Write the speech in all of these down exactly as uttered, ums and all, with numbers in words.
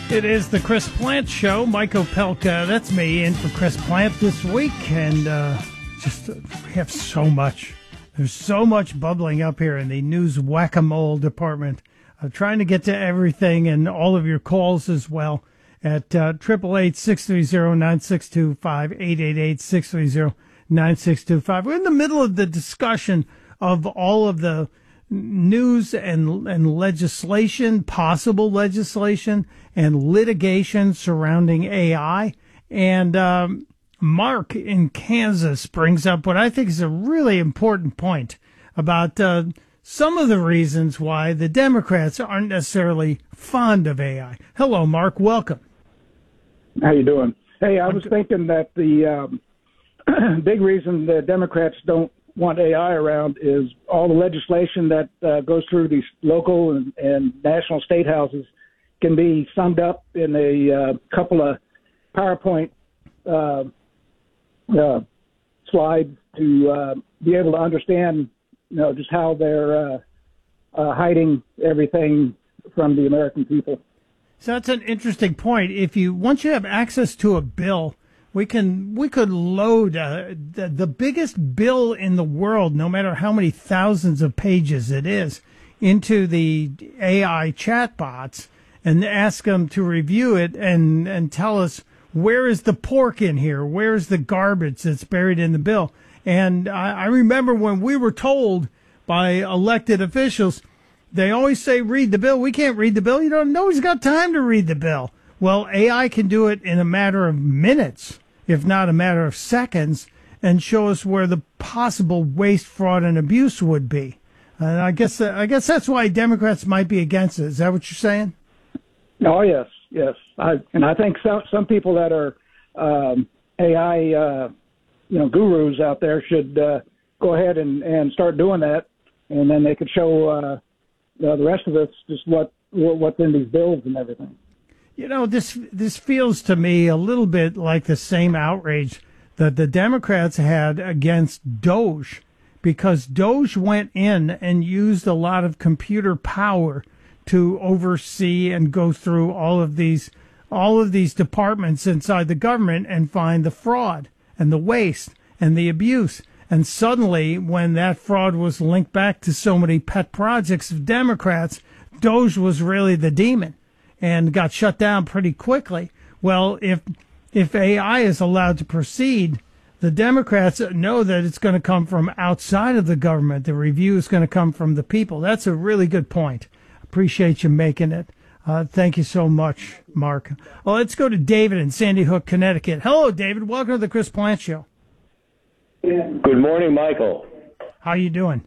It is the Chris Plant Show. Mike Opelka, that's me, in for Chris Plant this week. And uh, just uh, we have so much. There's so much bubbling up here in the news whack-a-mole department. I'm trying to get to everything and all of your calls as well at eight eight eight, six three zero, nine six two five, eight eight eight, six three zero, nine six two five. We're in the middle of the discussion of all of the news and and legislation, possible legislation, and litigation surrounding A I. And um, Mark in Kansas brings up what I think is a really important point about uh, some of the reasons why the Democrats aren't necessarily fond of A I. Hello, Mark. Welcome. How you doing? Hey, I was thinking that the um, big reason the Democrats don't want A I around is all the legislation that uh, goes through these local and, and national state houses can be summed up in a uh, couple of PowerPoint uh, uh, slides to uh, be able to understand, you know, just how they're uh, uh, hiding everything from the American people. So that's an interesting point. If you once you have access to a bill, we can we could load uh, the, the biggest bill in the world, no matter how many thousands of pages it is, into the A I chatbots and ask them to review it and, and tell us where is the pork in here, where is the garbage that's buried in the bill. And I, I remember when we were told by elected officials, they always say, read the bill. We can't read the bill. You don't know. Nobody's got time to read the bill. Well, A I can do it in a matter of minutes, if not a matter of seconds, and show us where the possible waste, fraud, and abuse would be. And I guess I guess that's why Democrats might be against it. Is that what you're saying? Oh, yes, yes. I, and I think some some people that are um, A I, uh, you know, gurus out there should uh, go ahead and, and start doing that, and then they could show uh, the rest of us just what what's in these bills and everything. You know, this this feels to me a little bit like the same outrage that the Democrats had against Doge, because Doge went in and used a lot of computer power to oversee and go through all of these all of these departments inside the government and find the fraud and the waste and the abuse. And suddenly, when that fraud was linked back to so many pet projects of Democrats, Doge was really the demon and got shut down pretty quickly. Well, if if A I is allowed to proceed, the Democrats know that it's going to come from outside of the government. The review is going to come from the people. That's a really good point. Appreciate you making it. Uh, thank you so much, Mark. Well, let's go to David in Sandy Hook, Connecticut. Hello, David. Welcome to the Chris Plant Show. Good morning, Michael. How you doing?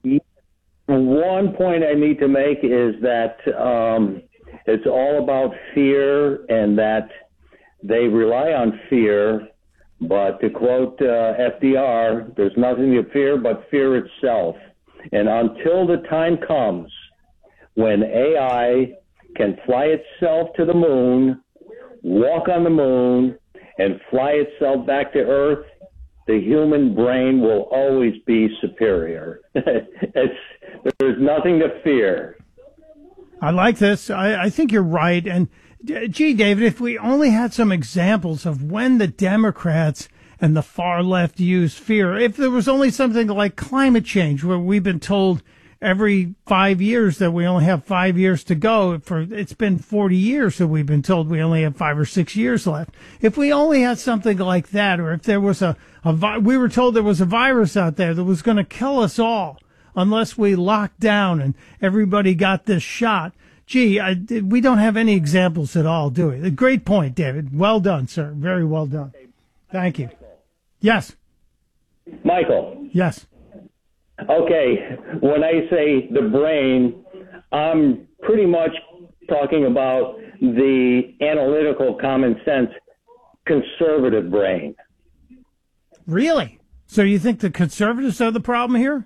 One point I need to make is that um, it's all about fear, and that they rely on fear. But to quote uh, F D R, there's nothing to fear but fear itself. And until the time comes when A I can fly itself to the moon, walk on the moon, and fly itself back to Earth, the human brain will always be superior. it's, there's nothing to fear. I like this. I, I think you're right. And, gee, David, if we only had some examples of when the Democrats and the far left use fear, if there was only something like climate change, where we've been told every five years that we only have five years to go. For it's been forty years that we've been told we only have five or six years left. If we only had something like that, or if there was a, a vi- we were told there was a virus out there that was going to kill us all unless we locked down and everybody got this shot. Gee, I, we don't have any examples at all, do we? A great point, David. Well done, sir. Very well done. Thank you. Yes. Michael. Yes. Okay, when I say the brain, I'm pretty much talking about the analytical, common sense, conservative brain. Really? So you think the conservatives are the problem here?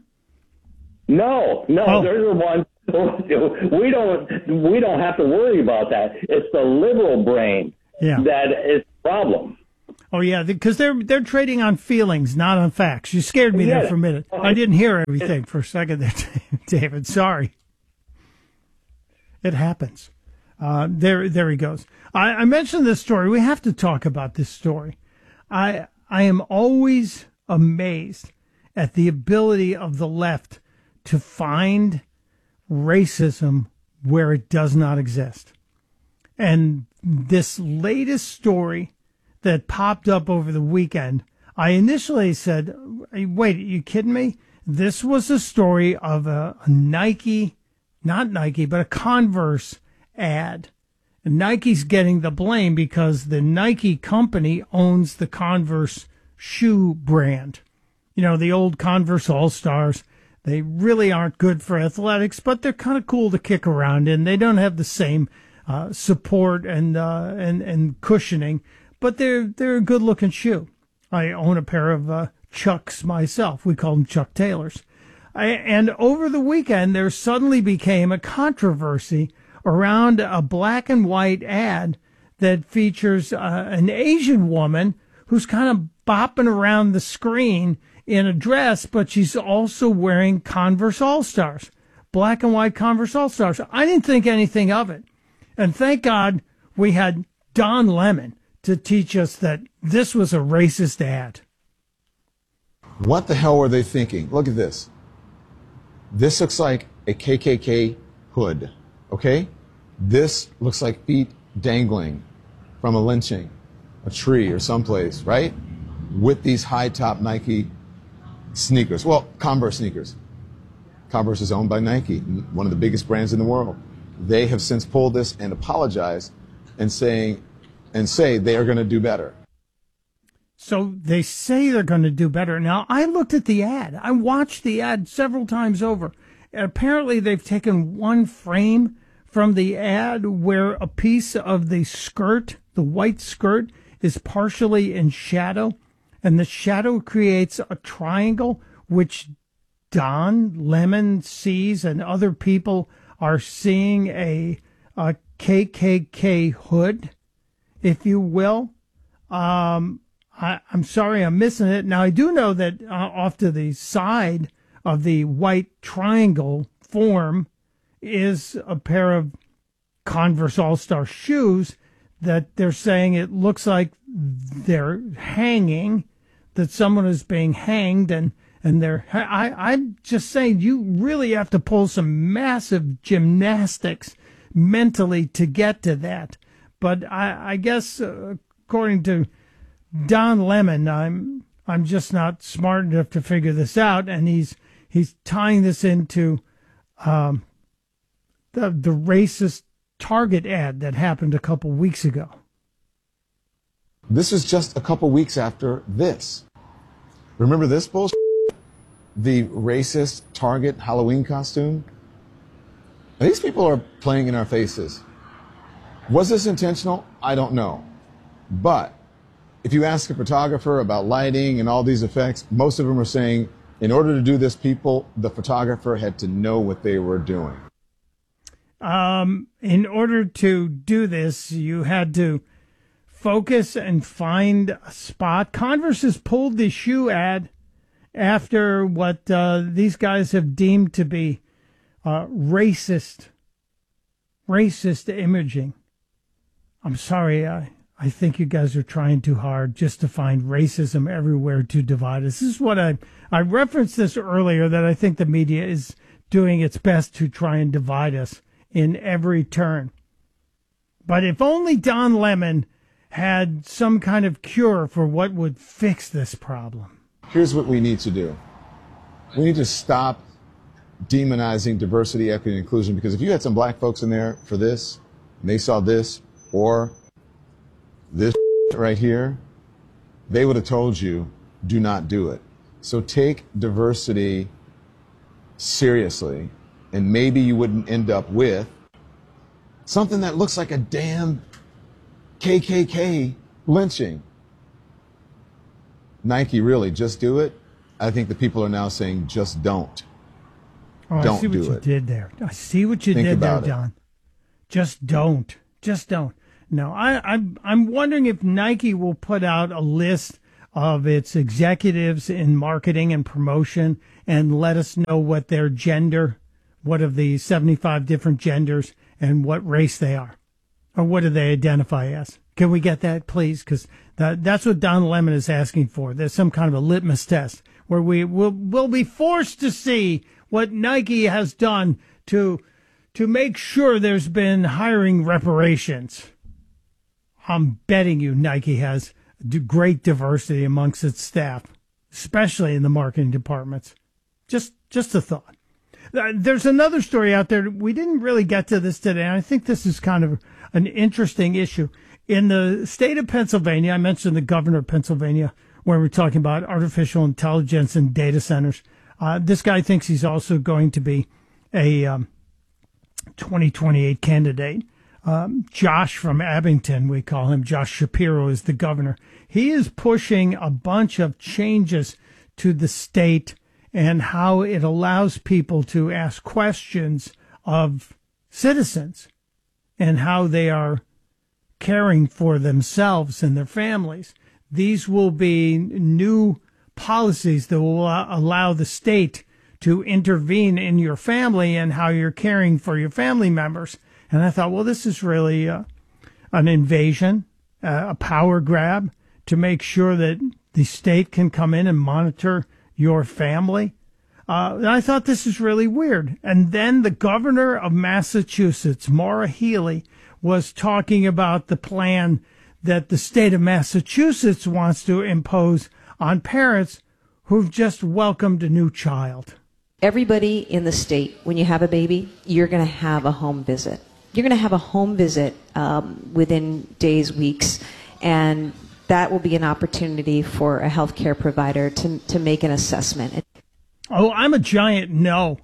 No, no, oh. they're the ones. We don't. We don't have to worry about that. It's the liberal brain yeah. that is the problem. Oh yeah, because they're they're trading on feelings, not on facts. You scared me yeah. there for a minute. I didn't hear everything for a second there, David. Sorry. It happens. Uh, there, there he goes. I, I mentioned this story. We have to talk about this story. I, I am always amazed at the ability of the left to find racism where it does not exist. And this latest story that popped up over the weekend, I initially said, wait, are you kidding me? This was a story of a, a Nike, not Nike, but a Converse ad. And Nike's getting the blame because the Nike company owns the Converse shoe brand. You know, the old Converse All-Stars. They really aren't good for athletics, but they're kind of cool to kick around in. They don't have the same uh, support and uh, and and cushioning, but they're they're a good-looking shoe. I own a pair of uh, Chucks myself. We call them Chuck Taylors. I, and over the weekend, there suddenly became a controversy around a black and white ad that features uh, an Asian woman who's kind of bopping around the screen in a dress, but she's also wearing Converse All-Stars, black and white Converse All-Stars. I didn't think anything of it. And thank God we had Don Lemon to teach us that this was a racist ad. What the hell were they thinking? Look at this. This looks like a K K K hood, okay? This looks like feet dangling from a lynching, a tree or someplace, right? With these high-top Nike sneakers. Well, Converse sneakers. Converse is owned by Nike, one of the biggest brands in the world. They have since pulled this and apologized and saying and say they are going to do better. So they say they're going to do better. Now, I looked at the ad. I watched the ad several times over. And apparently, they've taken one frame from the ad where a piece of the skirt, the white skirt, is partially in shadow. And the shadow creates a triangle, which Don Lemon sees and other people are seeing a, a K K K hood, if you will. Um, I, I'm sorry I'm missing it. Now, I do know that uh, off to the side of the white triangle form is a pair of Converse All-Star shoes that they're saying it looks like they're hanging, that someone is being hanged, and, and they're, I, I'm just saying you really have to pull some massive gymnastics mentally to get to that. But I, I guess, uh, according to Don Lemon, I'm I'm just not smart enough to figure this out, and he's he's tying this into um, the the racist Target ad that happened a couple weeks ago. This is just a couple weeks after this. Remember this bullshit? The racist Target Halloween costume? And these people are playing in our faces. Was this intentional? I don't know. But if you ask a photographer about lighting and all these effects, most of them are saying, in order to do this, people, the photographer had to know what they were doing. Um, in order to do this, you had to focus and find a spot. Converse has pulled the shoe ad after what uh, these guys have deemed to be uh, racist, racist imaging. I'm sorry, I, I think you guys are trying too hard just to find racism everywhere to divide us. This is what I, I referenced this earlier, that I think the media is doing its best to try and divide us in every turn. But if only Don Lemon had some kind of cure for what would fix this problem. Here's what we need to do. We need to stop demonizing diversity, equity, and inclusion, because if you had some black folks in there for this, and they saw this, or this right here, they would have told you, do not do it. So take diversity seriously, and maybe you wouldn't end up with something that looks like a damn K K K lynching. Nike, really, just do it? I think the people are now saying, just don't. Oh, don't I see what do you it. did there. I see what you Think did there, about it. Don. Just don't. Just don't. No, I, I'm I'm wondering if Nike will put out a list of its executives in marketing and promotion and let us know what their gender, what of the seventy-five different genders, and what race they are. Or what do they identify as? Can we get that, please? Because that, that's what Don Lemon is asking for. There's some kind of a litmus test where we will will be forced to see what Nike has done to to make sure there's been hiring reparations. I'm betting you Nike has great diversity amongst its staff, especially in the marketing departments. Just just a thought. There's another story out there. We didn't really get to this today, and I think this is kind of an interesting issue. In the state of Pennsylvania, I mentioned the governor of Pennsylvania, where we're talking about artificial intelligence and data centers. Uh, this guy thinks he's also going to be a um, twenty twenty-eight candidate. Um, Josh from Abington, we call him, Josh Shapiro is the governor. He is pushing a bunch of changes to the state and how it allows people to ask questions of citizens and how they are caring for themselves and their families. These will be new policies that will allow the state to intervene in your family and how you're caring for your family members. And I thought, well, this is really uh, an invasion, uh, a power grab to make sure that the state can come in and monitor your family. Uh, and I thought this is really weird. And then the governor of Massachusetts, Maura Healey, was talking about the plan that the state of Massachusetts wants to impose on parents who've just welcomed a new child. Everybody in the state, when you have a baby, you're going to have a home visit. You're going to have a home visit um, within days, weeks, and that will be an opportunity for a healthcare provider to to make an assessment. Oh, I'm a giant no.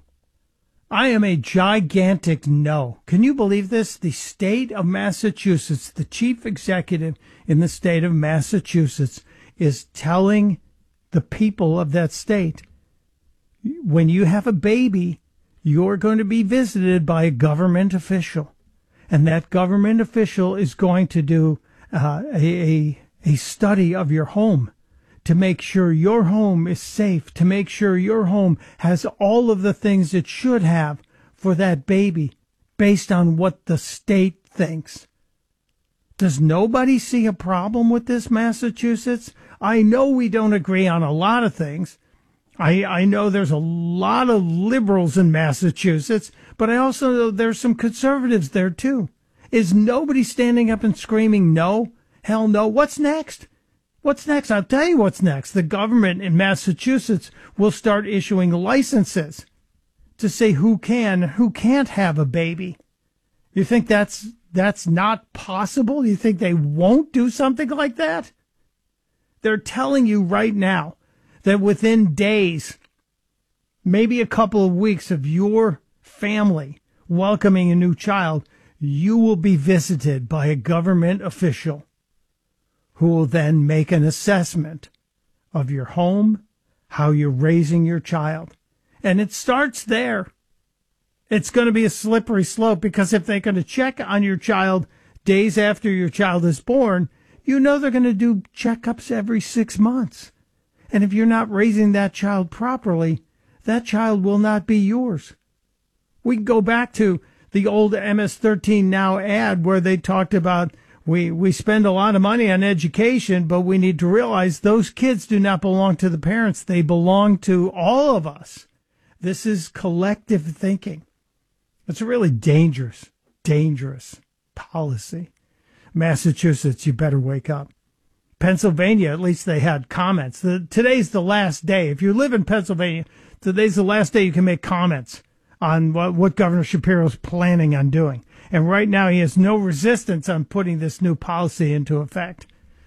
I am a gigantic no. Can you believe this? The state of Massachusetts, the chief executive in the state of Massachusetts, is telling the people of that state, when you have a baby, you're going to be visited by a government official. And that government official is going to do uh, a, a study of your home to make sure your home is safe, to make sure your home has all of the things it should have for that baby based on what the state thinks. Does nobody see a problem with this, Massachusetts? I know we don't agree on a lot of things. I, I know there's a lot of liberals in Massachusetts, but I also know there's some conservatives there too. Is nobody standing up and screaming no? Hell no. What's next? What's next? I'll tell you what's next. The government in Massachusetts will start issuing licenses to say who can and who can't have a baby. You think that's that's not possible? You think they won't do something like that? They're telling you right now that within days, maybe a couple of weeks of your family welcoming a new child, you will be visited by a government official who will then make an assessment of your home, how you're raising your child. And it starts there. It's going to be a slippery slope, because if they're going to check on your child days after your child is born, you know they're going to do checkups every six months. And if you're not raising that child properly, that child will not be yours. We can go back to the old M S thirteen Now ad where they talked about we, we spend a lot of money on education, but we need to realize those kids do not belong to the parents. They belong to all of us. This is collective thinking. It's a really dangerous, dangerous policy. Massachusetts, you better wake up. Pennsylvania, at least they had comments. The, today's the last day. If you live in Pennsylvania, today's the last day you can make comments on what, what Governor Shapiro's planning on doing. And right now he has no resistance on putting this new policy into effect.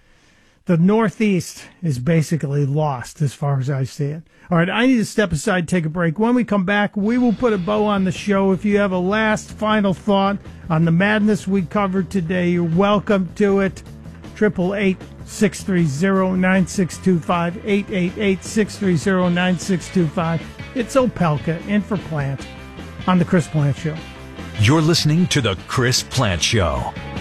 The Northeast is basically lost as far as I see it. All right, I need to step aside, take a break. When we come back, we will put a bow on the show. If you have a last final thought on the madness we covered today, you're welcome to it. Triple eight six three zero nine six two five, eight eight eight six three zero nine six two five. It's Opelka in for Plant on the Chris Plant Show. You're listening to the Chris Plant Show.